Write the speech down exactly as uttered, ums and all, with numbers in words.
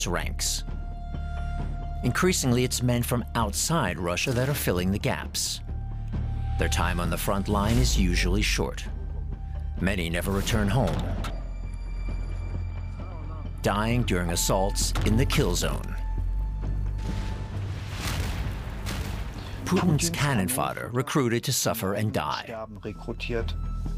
ranks. Increasingly, it's men from outside Russia that are filling the gaps. Their time on the front line is usually short. Many never return home, dying during assaults in the kill zone. Putin's cannon fodder recruited to suffer and die.